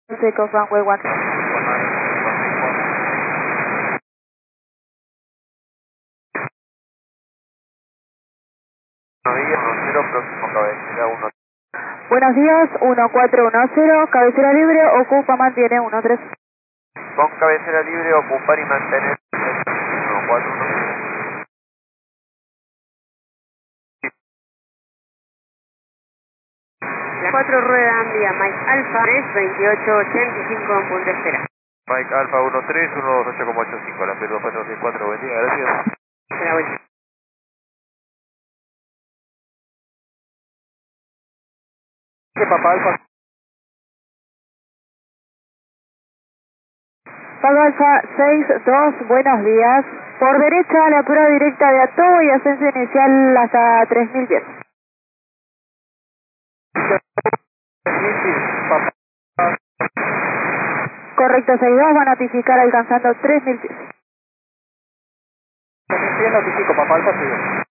Seco runway 1. Próximo cabecera 1. Buenos días, 1410, cabecera libre, ocupa, mantiene 13. Con cabecera libre, ocupar y mantener 141. 4 ruedas vía Mike Alfa 32885 en punto espera. Mike Alfa 13, 128,85, la P 2464, buen día, gracias. Espera, voy. Papá Alfa. Pago Alfa 62, buenos días. Por derecha, la prueba directa de Atobo y ascenso inicial hasta 3000 pies. Correcto, 62, va a notificar alcanzando 3000 pies. Notifico, papá Alfa,